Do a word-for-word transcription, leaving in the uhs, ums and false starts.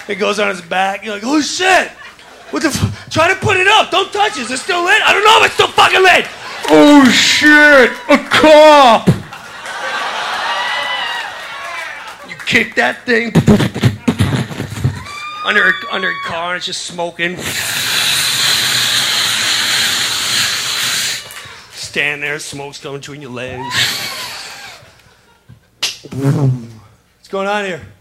It goes on his back. You're like, oh shit! What the f- Try to put it up. Don't touch it. Is it still lit? I don't know if it's still fucking lit. Oh shit! A cop! You kick that thing under a, under a car and it's just smoking. Stand there, smoke's coming between your legs. What's going on here?